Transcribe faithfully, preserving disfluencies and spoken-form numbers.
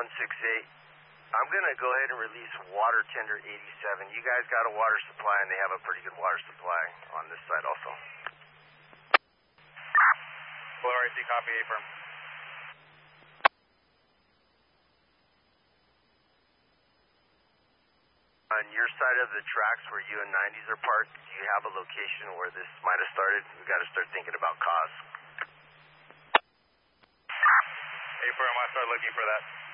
one six eight. I'm going to go ahead and release water tender eighty-seven. You guys got a water supply, and they have a pretty good water supply on this side also. Hello, R A C, copy, affirm. On your side of the tracks where you and nineties are parked, do you have a location where this might have started? We've got to start thinking about costs. Affirm, I'll start looking for that.